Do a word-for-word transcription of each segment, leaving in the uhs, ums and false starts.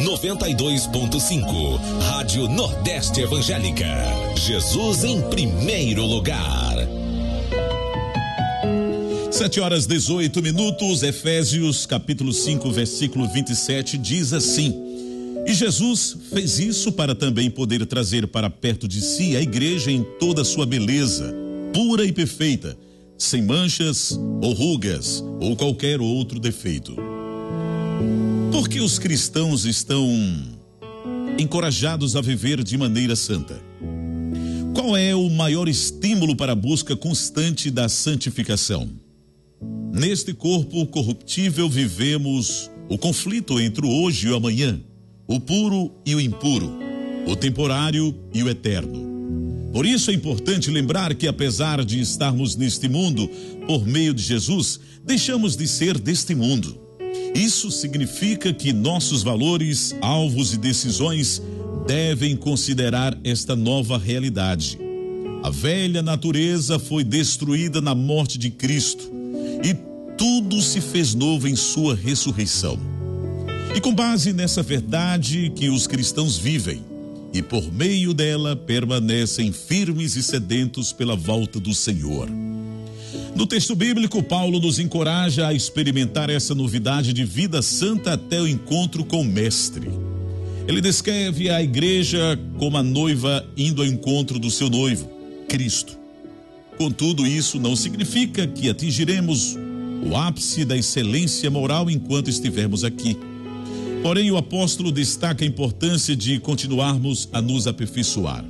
noventa e dois ponto cinco. Rádio Nordeste Evangélica. Jesus em primeiro lugar. Sete horas dezoito minutos, Efésios capítulo cinco, versículo vinte e sete diz assim: e Jesus fez isso para também poder trazer para perto de si a igreja em toda a sua beleza, pura e perfeita, sem manchas ou rugas ou qualquer outro defeito. Porque os cristãos estão encorajados a viver de maneira santa? Qual é o maior estímulo para a busca constante da santificação? Neste corpo corruptível vivemos o conflito entre o hoje e o amanhã, o puro e o impuro, o temporário e o eterno. Por isso é importante lembrar que, apesar de estarmos neste mundo por meio de Jesus, deixamos de ser deste mundo. Isso significa que nossos valores, alvos e decisões devem considerar esta nova realidade. A velha natureza foi destruída na morte de Cristo e tudo se fez novo em sua ressurreição. E com base nessa verdade que os cristãos vivem e por meio dela permanecem firmes e sedentos pela volta do Senhor. No texto bíblico, Paulo nos encoraja a experimentar essa novidade de vida santa até o encontro com o Mestre. Ele descreve a igreja como a noiva indo ao encontro do seu noivo, Cristo. Contudo, isso não significa que atingiremos o ápice da excelência moral enquanto estivermos aqui. Porém, o apóstolo destaca a importância de continuarmos a nos aperfeiçoar.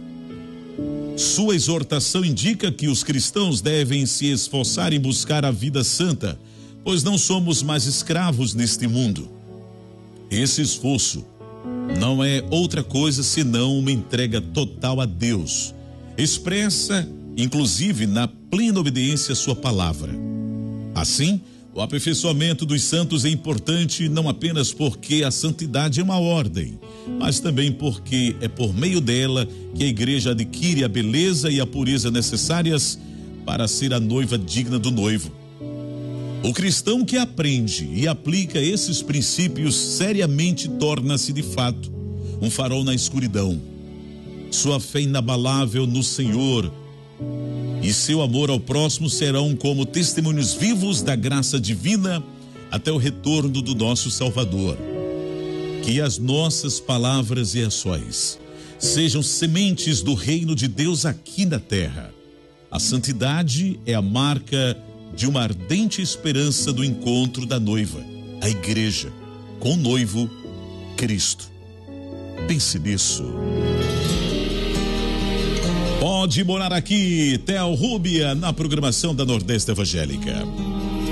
Sua exortação indica que os cristãos devem se esforçar em buscar a vida santa, pois não somos mais escravos neste mundo. Esse esforço não é outra coisa senão uma entrega total a Deus, expressa inclusive na plena obediência à sua palavra. Assim, o aperfeiçoamento dos santos é importante não apenas porque a santidade é uma ordem, mas também porque é por meio dela que a igreja adquire a beleza e a pureza necessárias para ser a noiva digna do noivo. O cristão que aprende e aplica esses princípios seriamente torna-se de fato um farol na escuridão. Sua fé inabalável no Senhor e seu amor ao próximo serão como testemunhos vivos da graça divina até o retorno do nosso Salvador. Que as nossas palavras e ações sejam sementes do reino de Deus aqui na terra. A santidade é a marca de uma ardente esperança do encontro da noiva, a igreja, com o noivo, Cristo. Pense nisso. Pode morar aqui, Theo Rúbia, na programação da Nordeste Evangélica.